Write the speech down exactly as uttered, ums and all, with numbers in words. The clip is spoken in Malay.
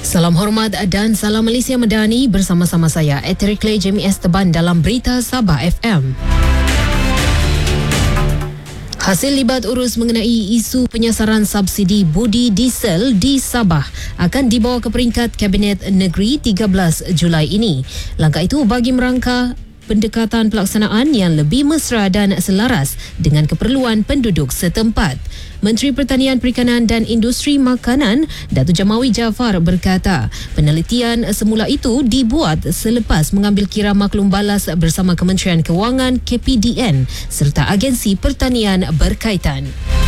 Salam hormat dan salam Malaysia Madani, bersama-sama saya Eterik Clay Jamie S. Teban dalam Berita Sabah F M. Hasil libat urus mengenai isu penyasaran subsidi budi diesel di Sabah akan dibawa ke peringkat Kabinet Negeri tiga belas Julai ini. Langkah itu bagi merangka pendekatan pelaksanaan yang lebih mesra dan selaras dengan keperluan penduduk setempat. Menteri Pertanian Perikanan dan Industri Makanan, Datuk Jamawi Jaafar berkata, penelitian semula itu dibuat selepas mengambil kira maklum balas bersama Kementerian Kewangan K P D N serta agensi pertanian berkaitan.